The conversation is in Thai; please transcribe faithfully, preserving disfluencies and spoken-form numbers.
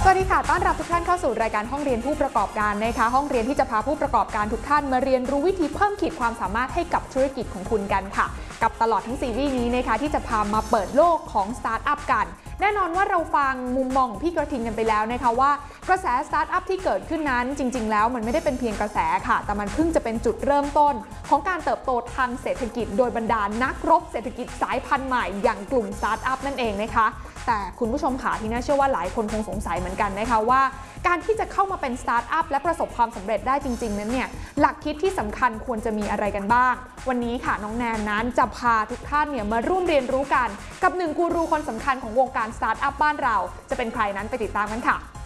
วัสดีค่ะต้อนรับทุกท่านเข้าสู่รายการห้องเรียนผู้ประกอบการนะคะห้องเรียนที่จะพาผู้ประกอบการทุกท่านมาเรียนรู้วิธีเพิ่มขีดความสามารถให้กับธุรกิจของคุณกันค่ะกับตลอดทั้งซีรีส์นี้นะคะที่จะพามาเปิดโลกของสตาร์ทอัพกันแน่นอนว่าเราฟังมุมมองของพี่กระทิงกันไปแล้วนะคะว่ากระแสสตาร์ทอัพที่เกิดขึ้นนั้นจริงๆแล้วมันไม่ได้เป็นเพียงกระแสค่ะแต่มันเพิ่งจะเป็นจุดเริ่มต้นของการเติบโตทางเศรษฐกิจโดยบรรดานักรบเศรษฐกิจสายพันธุ์ใหม่อย่างกลุ่มสตาร์ทอัพนั่นเองนะคะแต่คุณผู้ชมค่ะที่น่าเชื่อว่าหลายคนคงสงสัยเหมือนกันนะคะว่าการที่จะเข้ามาเป็นสตาร์ทอัพและประสบความสำเร็จได้จริงๆนั้นเนี่ยหลักคิดที่สำคัญควรจะมีอะไรกันบ้างวันนี้ค่ะน้องแนนนั้นจะพาทุกท่านเนี่ยมาร่วมเรียนรู้กันกับหนึ่งกูรูคนสำคัญของวงการสตาร์ทอัพบ้านเราจะเป็นใครนั้นไปติดตามกันค่ะ